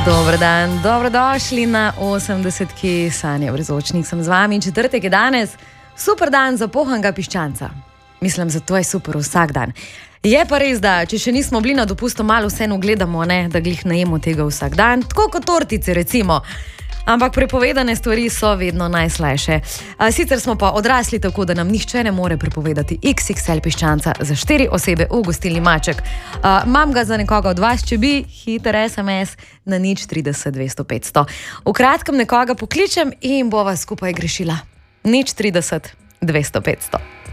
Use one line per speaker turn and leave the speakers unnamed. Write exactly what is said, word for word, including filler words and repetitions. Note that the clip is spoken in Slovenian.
Dober dan, dobrodošli na osemdesetki Sanja Brezočnik. Sem z vami, četrtek je danes, super dan za pohanega piščanca. Mislim, zato je super vsak dan. Je pa res, da če še nismo bili na dopustu, malo vseeno gledamo, ne, da glih najemo tega vsak dan, tako kot tortice recimo. Ampak prepovedane stvari so vedno najslajše. Sicer smo pa odrasli tako, da nam nihče ne more prepovedati iks iks el piščanca za štiri osebe v gostilni Maček. Imam ga za nekoga od vas, če bi, hiter es em es na nič trideset dvesto petsto. V kratkem nekoga pokličem in bova skupaj grešila. nič trideset dvesto petsto.